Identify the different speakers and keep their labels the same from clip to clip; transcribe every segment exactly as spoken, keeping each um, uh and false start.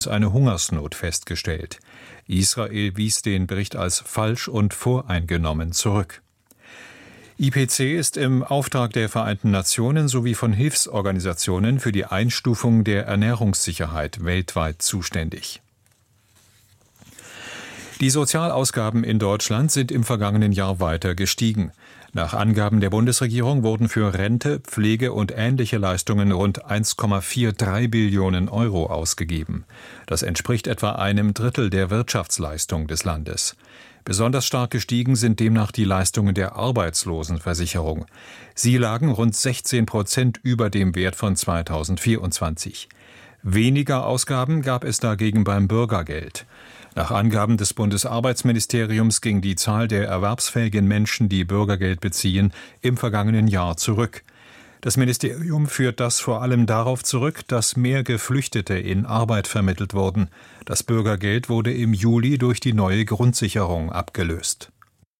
Speaker 1: eine Hungersnot festgestellt. Israel wies den Bericht als falsch und voreingenommen zurück. I P C ist im Auftrag der Vereinten Nationen sowie von Hilfsorganisationen für die Einstufung der Ernährungssicherheit weltweit zuständig. Die Sozialausgaben in Deutschland sind im vergangenen Jahr weiter gestiegen. Nach Angaben der Bundesregierung wurden für Rente, Pflege und ähnliche Leistungen rund eins Komma dreiundvierzig Billionen Euro ausgegeben. Das entspricht etwa einem Drittel der Wirtschaftsleistung des Landes. Besonders stark gestiegen sind demnach die Leistungen der Arbeitslosenversicherung. Sie lagen rund sechzehn Prozent über dem Wert von zweitausendvierundzwanzig. Weniger Ausgaben gab es dagegen beim Bürgergeld. Nach Angaben des Bundesarbeitsministeriums ging die Zahl der erwerbsfähigen Menschen, die Bürgergeld beziehen, im vergangenen Jahr zurück. Das Ministerium führt das vor allem darauf zurück, dass mehr Geflüchtete in Arbeit vermittelt wurden. Das Bürgergeld wurde im Juli durch die neue Grundsicherung abgelöst.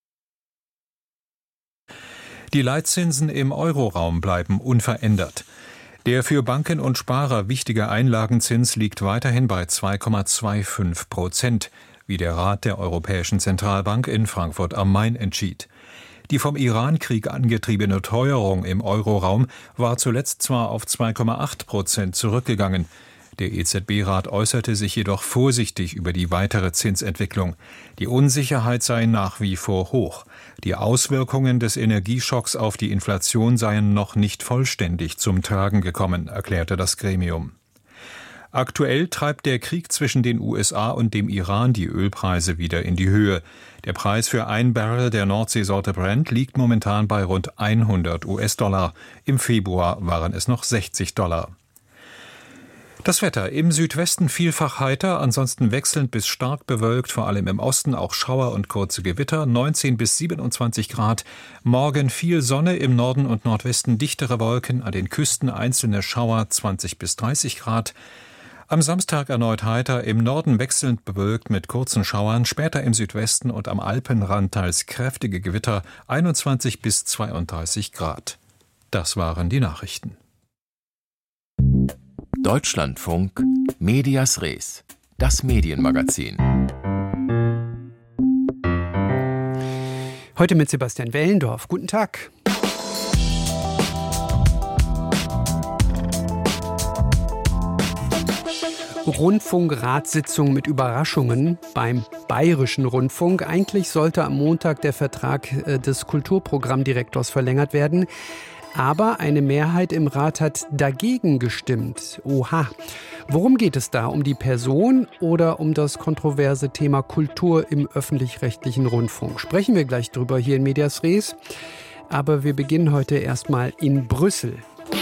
Speaker 1: Die Leitzinsen im Euroraum bleiben unverändert. Der für Banken und Sparer wichtige Einlagenzins liegt weiterhin bei zwei Komma fünfundzwanzig Prozent, wie der Rat der Europäischen Zentralbank in Frankfurt am Main entschied. Die vom Iran-Krieg angetriebene Teuerung im Euroraum war zuletzt zwar auf zwei Komma acht Prozent zurückgegangen. Der E Z B-Rat äußerte sich jedoch vorsichtig über die weitere Zinsentwicklung. Die Unsicherheit sei nach wie vor hoch. Die Auswirkungen des Energieschocks auf die Inflation seien noch nicht vollständig zum Tragen gekommen, erklärte das Gremium. Aktuell treibt der Krieg zwischen den U S A und dem Iran die Ölpreise wieder in die Höhe. Der Preis für ein Barrel der Nordseesorte Brent liegt momentan bei rund hundert US-Dollar. Im Februar waren es noch sechzig Dollar. Das Wetter: im Südwesten vielfach heiter, ansonsten wechselnd bis stark bewölkt, vor allem im Osten auch Schauer und kurze Gewitter, neunzehn bis siebenundzwanzig Grad. Morgen viel Sonne, im Norden und Nordwesten dichtere Wolken, an den Küsten einzelne Schauer, zwanzig bis dreißig Grad. Am Samstag erneut heiter, im Norden wechselnd bewölkt mit kurzen Schauern, später im Südwesten und am Alpenrand teils kräftige Gewitter, einundzwanzig bis zweiunddreißig Grad. Das waren die Nachrichten.
Speaker 2: Deutschlandfunk Medias Res, das Medienmagazin.
Speaker 3: Heute mit Sebastian Wellendorf. Guten Tag. Rundfunkratssitzung mit Überraschungen beim Bayerischen Rundfunk. Eigentlich sollte am Montag der Vertrag des Kulturprogrammdirektors verlängert werden. Aber eine Mehrheit im Rat hat dagegen gestimmt. Oha. Worum geht es da? Um die Person oder um das kontroverse Thema Kultur im öffentlich-rechtlichen Rundfunk? Sprechen wir gleich drüber hier in Medias Res. Aber wir beginnen heute erstmal in Brüssel.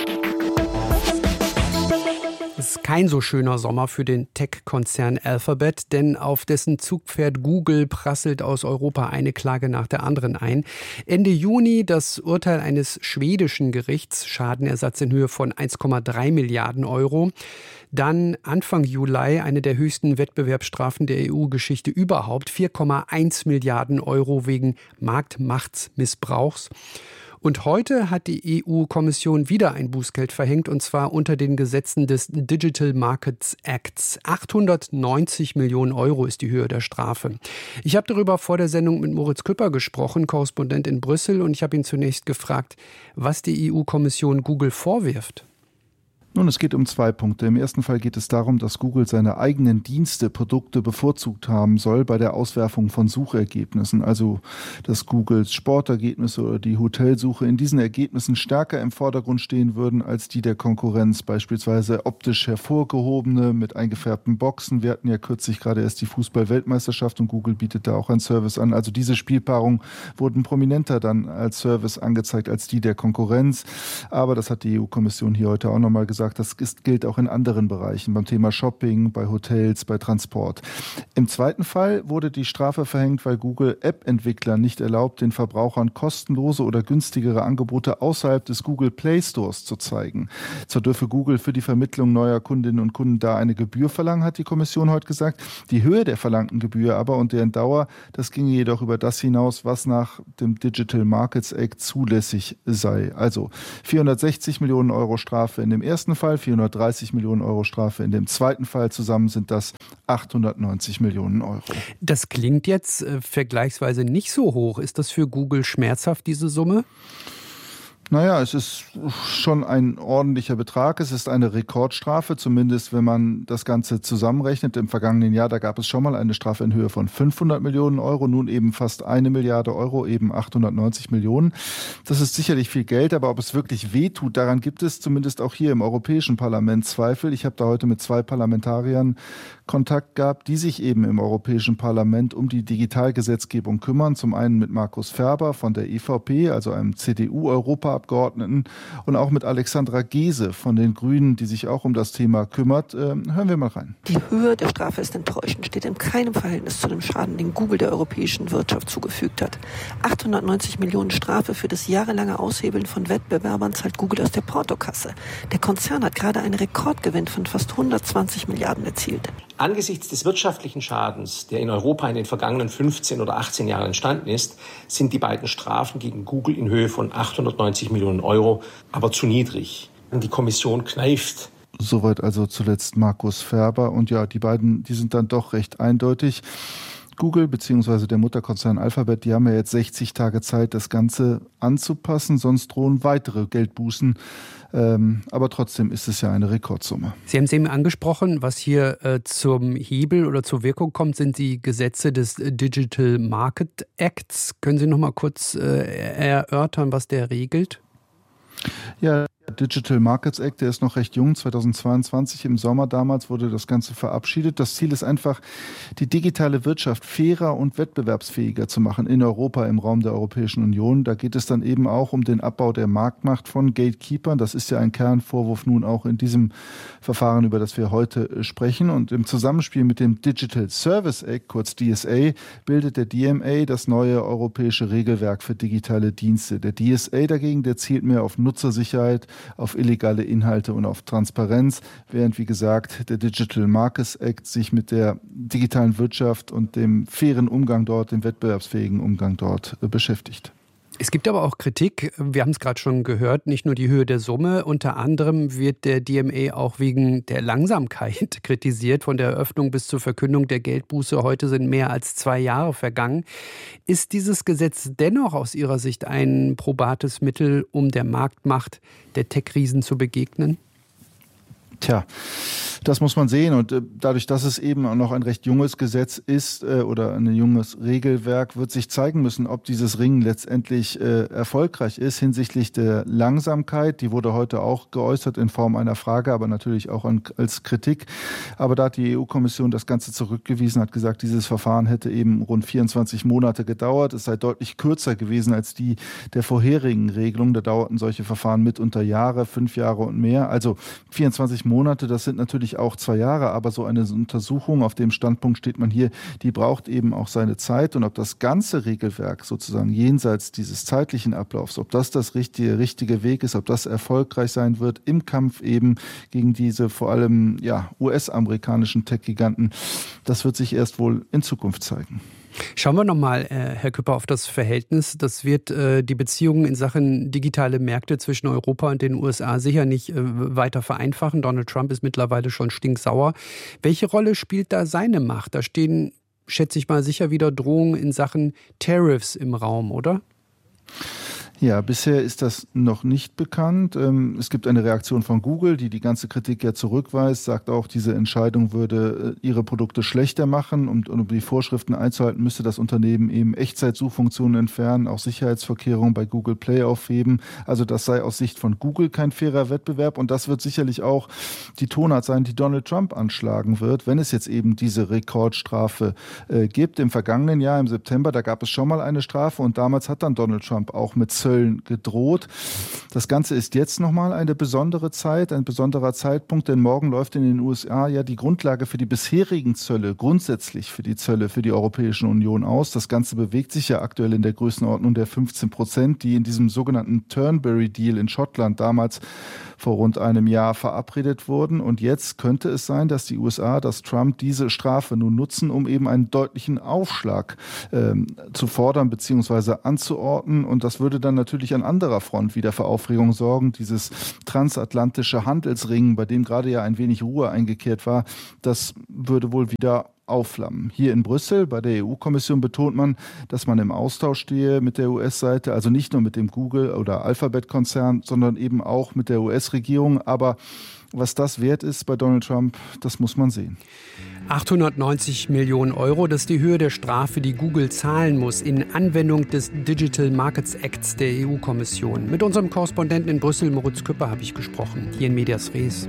Speaker 3: Es ist kein so schöner Sommer für den Tech-Konzern Alphabet, denn auf dessen Zugpferd Google prasselt aus Europa eine Klage nach der anderen ein. Ende Juni das Urteil eines schwedischen Gerichts, Schadenersatz in Höhe von eins Komma drei Milliarden Euro. Dann Anfang Juli eine der höchsten Wettbewerbsstrafen der E U-Geschichte überhaupt, vier Komma eins Milliarden Euro wegen Marktmachtsmissbrauchs. Und heute hat die E U-Kommission wieder ein Bußgeld verhängt, und zwar unter den Gesetzen des Digital Markets Acts. achthundertneunzig Millionen Euro ist die Höhe der Strafe. Ich habe darüber vor der Sendung mit Moritz Küpper gesprochen, Korrespondent in Brüssel, und ich habe ihn zunächst gefragt, was die E U-Kommission Google vorwirft.
Speaker 4: Nun, es geht um zwei Punkte. Im ersten Fall geht es darum, dass Google seine eigenen Dienste, Produkte bevorzugt haben soll bei der Auswerfung von Suchergebnissen. Also, dass Googles Sportergebnisse oder die Hotelsuche in diesen Ergebnissen stärker im Vordergrund stehen würden als die der Konkurrenz. Beispielsweise optisch hervorgehobene mit eingefärbten Boxen. Wir hatten ja kürzlich gerade erst die Fußball-Weltmeisterschaft und Google bietet da auch einen Service an. Also diese Spielpaarungen wurden prominenter dann als Service angezeigt als die der Konkurrenz. Aber das hat die E U-Kommission hier heute auch nochmal gesagt. Das ist, gilt auch in anderen Bereichen, beim Thema Shopping, bei Hotels, bei Transport. Im zweiten Fall wurde die Strafe verhängt, weil Google App-Entwicklern nicht erlaubt, den Verbrauchern kostenlose oder günstigere Angebote außerhalb des Google Play Stores zu zeigen. Zwar dürfe Google für die Vermittlung neuer Kundinnen und Kunden da eine Gebühr verlangen, hat die Kommission heute gesagt. Die Höhe der verlangten Gebühr aber und deren Dauer, das ginge jedoch über das hinaus, was nach dem Digital Markets Act zulässig sei. Also vierhundertsechzig Millionen Euro Strafe in dem ersten ersten Fall, vierhundertdreißig Millionen Euro Strafe in dem zweiten Fall. Zusammen sind das achthundertneunzig Millionen Euro.
Speaker 3: Das klingt jetzt äh, vergleichsweise nicht so hoch. Ist das für Google schmerzhaft, diese Summe?
Speaker 4: Naja, es ist schon ein ordentlicher Betrag. Es ist eine Rekordstrafe, zumindest wenn man das Ganze zusammenrechnet. Im vergangenen Jahr, da gab es schon mal eine Strafe in Höhe von fünfhundert Millionen Euro, nun eben fast eine Milliarde Euro, eben achthundertneunzig Millionen. Das ist sicherlich viel Geld, aber ob es wirklich wehtut, daran gibt es zumindest auch hier im Europäischen Parlament Zweifel. Ich habe da heute mit zwei Parlamentariern Kontakt gehabt, die sich eben im Europäischen Parlament um die Digitalgesetzgebung kümmern. Zum einen mit Markus Ferber von der E V P, also einem C D U-Europaabgeordneten, und auch mit Alexandra Gese von den Grünen, die sich auch um das Thema kümmert. Ähm, hören wir mal rein.
Speaker 5: Die Höhe der Strafe ist enttäuschend, steht in keinem Verhältnis zu dem Schaden, den Google der europäischen Wirtschaft zugefügt hat. achthundertneunzig Millionen Strafe für das jahrelange Aushebeln von Wettbewerbern zahlt Google aus der Portokasse. Der Konzern hat gerade einen Rekordgewinn von fast hundertzwanzig Milliarden erzielt.
Speaker 6: Angesichts des wirtschaftlichen Schadens, der in Europa in den vergangenen fünfzehn oder achtzehn Jahren entstanden ist, sind die beiden Strafen gegen Google in Höhe von achthundertneunzig Millionen Euro aber zu niedrig. Die Kommission kneift.
Speaker 4: Soweit also zuletzt Markus Ferber. Und ja, die beiden, die sind dann doch recht eindeutig. Google bzw. der Mutterkonzern Alphabet, die haben ja jetzt sechzig Tage Zeit, das Ganze anzupassen, sonst drohen weitere Geldbußen. Ähm, aber trotzdem ist es ja eine Rekordsumme.
Speaker 3: Sie haben es eben angesprochen, was hier äh, zum Hebel oder zur Wirkung kommt, sind die Gesetze des Digital Market Acts. Können Sie noch mal kurz äh, erörtern, was der regelt?
Speaker 4: Ja, Digital Markets Act, der ist noch recht jung, zweitausendzweiundzwanzig im Sommer damals wurde das Ganze verabschiedet. Das Ziel ist einfach, die digitale Wirtschaft fairer und wettbewerbsfähiger zu machen in Europa, im Raum der Europäischen Union. Da geht es dann eben auch um den Abbau der Marktmacht von Gatekeepern. Das ist ja ein Kernvorwurf nun auch in diesem Verfahren, über das wir heute sprechen. Und im Zusammenspiel mit dem Digital Service Act, kurz D S A, bildet der D M A das neue europäische Regelwerk für digitale Dienste. Der D S A dagegen, der zielt mehr auf Nutzersicherheit, auf illegale Inhalte und auf Transparenz, während, wie gesagt, der Digital Markets Act sich mit der digitalen Wirtschaft und dem fairen Umgang dort, dem wettbewerbsfähigen Umgang dort äh, beschäftigt.
Speaker 3: Es gibt aber auch Kritik, wir haben es gerade schon gehört, nicht nur die Höhe der Summe, unter anderem wird der D M A auch wegen der Langsamkeit kritisiert, von der Eröffnung bis zur Verkündung der Geldbuße. Heute sind mehr als zwei Jahre vergangen. Ist dieses Gesetz dennoch aus Ihrer Sicht ein probates Mittel, um der Marktmacht der Tech-Riesen zu begegnen?
Speaker 4: Tja, das muss man sehen, und äh, dadurch, dass es eben auch noch ein recht junges Gesetz ist äh, oder ein junges Regelwerk, wird sich zeigen müssen, ob dieses Ringen letztendlich äh, erfolgreich ist hinsichtlich der Langsamkeit. Die wurde heute auch geäußert in Form einer Frage, aber natürlich auch an, als Kritik. Aber da hat die E U-Kommission das Ganze zurückgewiesen, hat gesagt, dieses Verfahren hätte eben rund vierundzwanzig Monate gedauert. Es sei deutlich kürzer gewesen als die der vorherigen Regelung. Da dauerten solche Verfahren mitunter Jahre, fünf Jahre und mehr. Also vierundzwanzig Monate, das sind natürlich auch zwei Jahre, aber so eine Untersuchung, auf dem Standpunkt steht man hier, die braucht eben auch seine Zeit, und ob das ganze Regelwerk sozusagen jenseits dieses zeitlichen Ablaufs, ob das das richtige, richtige Weg ist, ob das erfolgreich sein wird im Kampf eben gegen diese vor allem ja, U S-amerikanischen Tech-Giganten, das wird sich erst wohl in Zukunft zeigen.
Speaker 3: Schauen wir nochmal, äh, Herr Küpper, auf das Verhältnis. Das wird äh, die Beziehungen in Sachen digitale Märkte zwischen Europa und den U S A sicher nicht äh, weiter vereinfachen. Donald Trump ist mittlerweile schon stinksauer. Welche Rolle spielt da seine Macht? Da stehen, schätze ich mal, sicher wieder Drohungen in Sachen Tariffs im Raum, oder?
Speaker 4: Ja, bisher ist das noch nicht bekannt. Es gibt eine Reaktion von Google, die die ganze Kritik ja zurückweist, sagt auch, diese Entscheidung würde ihre Produkte schlechter machen, und um die Vorschriften einzuhalten, müsste das Unternehmen eben Echtzeitsuchfunktionen entfernen, auch Sicherheitsvorkehrungen bei Google Play aufheben. Also das sei aus Sicht von Google kein fairer Wettbewerb, und das wird sicherlich auch die Tonart sein, die Donald Trump anschlagen wird, wenn es jetzt eben diese Rekordstrafe äh, gibt. Im vergangenen Jahr, im September, da gab es schon mal eine Strafe, und damals hat dann Donald Trump auch mit gedroht. Das Ganze ist jetzt nochmal eine besondere Zeit, ein besonderer Zeitpunkt, denn morgen läuft in den U S A ja die Grundlage für die bisherigen Zölle, grundsätzlich für die Zölle für die Europäische Union aus. Das Ganze bewegt sich ja aktuell in der Größenordnung der fünfzehn Prozent, die in diesem sogenannten Turnberry-Deal in Schottland damals vor rund einem Jahr verabredet wurden. Und jetzt könnte es sein, dass die U S A, dass Trump diese Strafe nun nutzen, um eben einen deutlichen Aufschlag ähm, zu fordern bzw. anzuordnen. Und das würde dann natürlich an anderer Front wieder für Aufregung sorgen. Dieses transatlantische Handelsringen, bei dem gerade ja ein wenig Ruhe eingekehrt war, das würde wohl wieder aufflammen. Hier in Brüssel bei der E U-Kommission betont man, dass man im Austausch stehe mit der U S-Seite, also nicht nur mit dem Google- oder Alphabet-Konzern, sondern eben auch mit der U S-Regierung. Aber was das wert ist bei Donald Trump, das muss man sehen.
Speaker 3: achthundertneunzig Millionen Euro, das ist die Höhe der Strafe, die Google zahlen muss in Anwendung des Digital Markets Acts der E U-Kommission. Mit unserem Korrespondenten in Brüssel, Moritz Küpper, habe ich gesprochen, hier in Medias Res.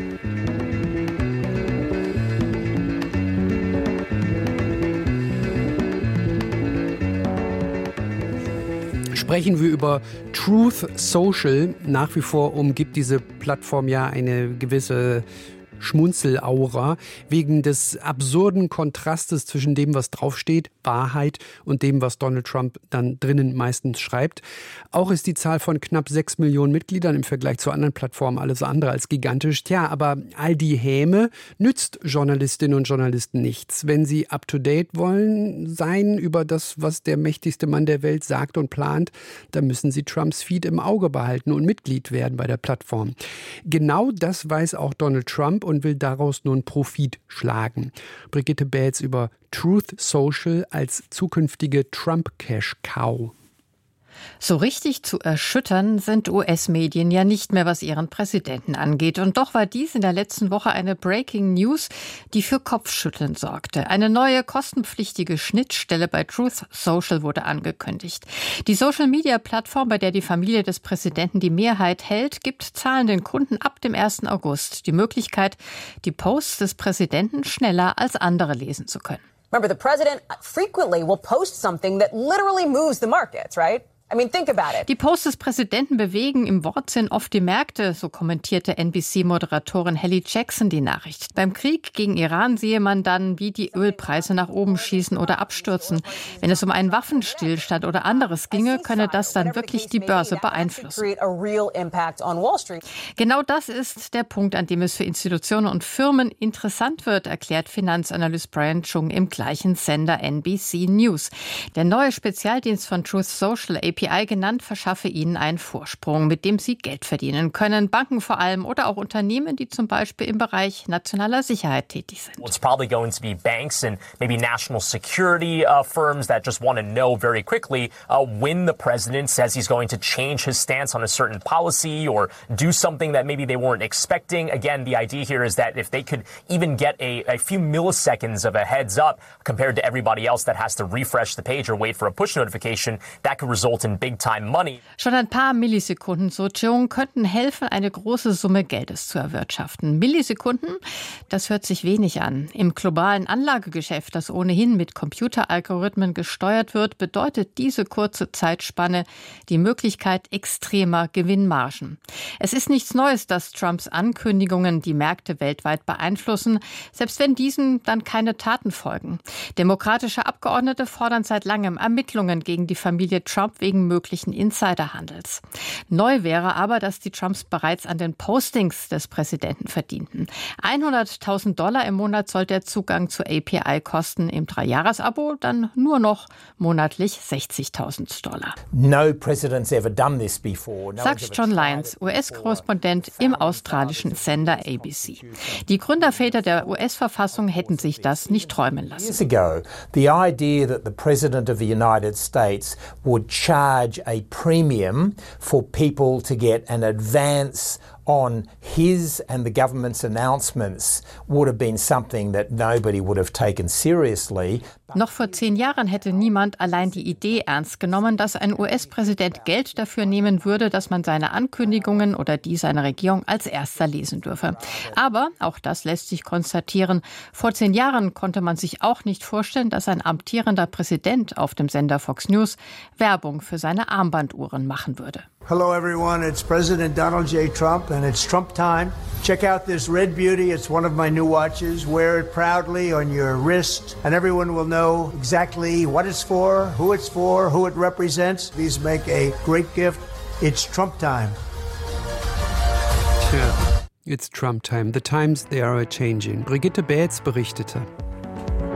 Speaker 3: Sprechen wir über Truth Social. Nach wie vor umgibt diese Plattform ja eine gewisse Schmunzelaura wegen des absurden Kontrastes zwischen dem, was draufsteht, Wahrheit, und dem, was Donald Trump dann drinnen meistens schreibt. Auch ist die Zahl von knapp sechs Millionen Mitgliedern im Vergleich zu anderen Plattformen alles andere als gigantisch. Tja, aber all die Häme nützt Journalistinnen und Journalisten nichts. Wenn sie up-to-date wollen sein über das, was der mächtigste Mann der Welt sagt und plant, dann müssen sie Trumps Feed im Auge behalten und Mitglied werden bei der Plattform. Genau das weiß auch Donald Trump und will daraus nun Profit schlagen. Brigitte Baetz über Truth Social als zukünftige Trump-Cash-Cow.
Speaker 7: So richtig zu erschüttern sind U S-Medien ja nicht mehr, was ihren Präsidenten angeht. Und doch war dies in der letzten Woche eine Breaking News, die für Kopfschütteln sorgte. Eine neue kostenpflichtige Schnittstelle bei Truth Social wurde angekündigt. Die Social-Media-Plattform, bei der die Familie des Präsidenten die Mehrheit hält, gibt zahlenden Kunden ab dem ersten August die Möglichkeit, die Posts des Präsidenten schneller als andere lesen zu können.
Speaker 8: Remember, the president frequently will post something that literally moves the markets, right? I mean, think about it.
Speaker 7: Die Posts des Präsidenten bewegen im Wortsinn oft die Märkte, so kommentierte N B C-Moderatorin Hallie Jackson die Nachricht. Beim Krieg gegen Iran sehe man dann, wie die Ölpreise nach oben schießen oder abstürzen. Wenn es um einen Waffenstillstand oder anderes ginge, könne das dann wirklich die Börse beeinflussen. Genau das ist der Punkt, an dem es für Institutionen und Firmen interessant wird, erklärt Finanzanalyst Brian Chung im gleichen Sender N B C News. Der neue Spezialdienst von Truth Social, A P I genannt, verschaffe ihnen einen Vorsprung, mit dem sie Geld verdienen können. Banken vor allem oder auch Unternehmen, die zum Beispiel im Bereich nationaler Sicherheit tätig sind.
Speaker 9: It's probably going to be banks and maybe national security uh, firms that just want to know very quickly uh, when the president says he's going to change his stance on a certain policy or do something that maybe they weren't expecting. Again, the idea here is that if they could even get a, a few milliseconds of a heads up compared to everybody else that has to refresh the page or wait for a push notification, that could result in big time money.
Speaker 7: Schon ein paar Millisekunden, so Chung, könnten helfen, eine große Summe Geldes zu erwirtschaften. Millisekunden, das hört sich wenig an. Im globalen Anlagegeschäft, das ohnehin mit Computeralgorithmen gesteuert wird, bedeutet diese kurze Zeitspanne die Möglichkeit extremer Gewinnmargen. Es ist nichts Neues, dass Trumps Ankündigungen die Märkte weltweit beeinflussen, selbst wenn diesen dann keine Taten folgen. Demokratische Abgeordnete fordern seit langem Ermittlungen gegen die Familie Trump wegen möglichen Insiderhandels. Neu wäre aber, dass die Trumps bereits an den Postings des Präsidenten verdienten. hunderttausend Dollar im Monat soll der Zugang zu A P I kosten, im Dreijahresabo dann nur noch monatlich sechzigtausend Dollar.
Speaker 10: No president's ever done this before. No
Speaker 7: Sagt John Lyons, U S-Korrespondent im australischen Sender A B C. Die Gründerväter der U S-Verfassung hätten sich das nicht träumen lassen.
Speaker 10: Years ago, the idea that the President of the United States would charge a premium for people to get an advance on his and the government's announcements would have been something that nobody would have taken seriously.
Speaker 7: Noch vor zehn Jahren hätte niemand allein die Idee ernst genommen, dass ein U S-Präsident Geld dafür nehmen würde, dass man seine Ankündigungen oder die seiner Regierung als erster lesen dürfe. Aber, auch das lässt sich konstatieren, vor zehn Jahren konnte man sich auch nicht vorstellen, dass ein amtierender Präsident auf dem Sender Fox News Werbung für seine Armbanduhren machen würde.
Speaker 11: Hello everyone, it's President Donald J. Trump and it's Trump time. Check out this red beauty, it's one of my new watches. Wear it proudly on your wrist and everyone will know exactly what it's for, who it's for, who it represents. These make a great gift. It's Trump time.
Speaker 3: Tja, it's Trump time. The times they are a-changing. Brigitte Baetz berichtete.